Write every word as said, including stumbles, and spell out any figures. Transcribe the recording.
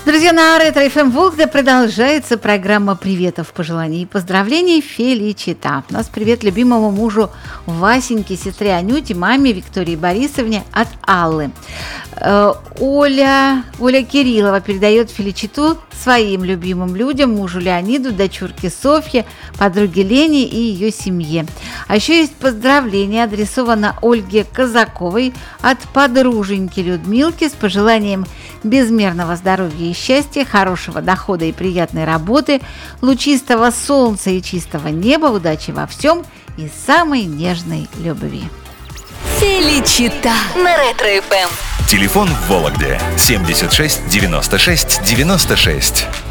Друзья, на Ретро эф эм Вологда продолжается программа приветов, пожеланий и поздравлений Феличита. У нас привет любимому мужу Васеньке, сестре Анюте, маме Виктории Борисовне от Аллы. Оля, Оля Кириллова передает Феличиту своим любимым людям, мужу Леониду, дочурке Софье, подруге Лене и ее семье. А еще есть поздравление, адресовано Ольге Казаковой от подруженьки Людмилки с пожеланием безмерного здоровья и счастья, хорошего дохода и приятной работы, лучистого солнца и чистого неба, удачи во всем и самой нежной любви. Феличита на Ретро эф эм. Телефон в Вологде семьдесят шесть девяносто шесть девяносто шесть.